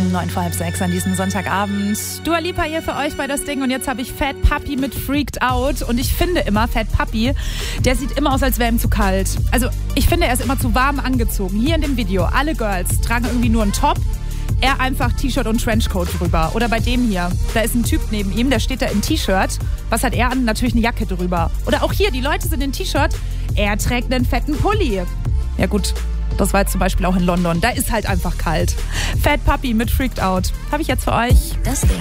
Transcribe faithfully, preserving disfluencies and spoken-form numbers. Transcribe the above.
Neun vor halb sechs an diesem Sonntagabend. Dua Lipa hier für euch bei das Ding und jetzt habe ich Fat Puppy mit Freaked Out und ich finde immer, Fat Puppy, der sieht immer aus, als wäre ihm zu kalt. Also ich finde, er ist immer zu warm angezogen. Hier in dem Video, alle Girls tragen irgendwie nur einen Top, er einfach T-Shirt und Trenchcoat drüber. Oder bei dem hier, da ist ein Typ neben ihm, der steht da im T-Shirt. Was hat er an? Natürlich eine Jacke drüber. Oder auch hier, die Leute sind in T-Shirt, er trägt einen fetten Pulli. Ja gut, das war jetzt zum Beispiel auch in London. Da ist halt einfach kalt. Fat Puppy mit Freaked Out. Habe ich jetzt für euch. Das Ding.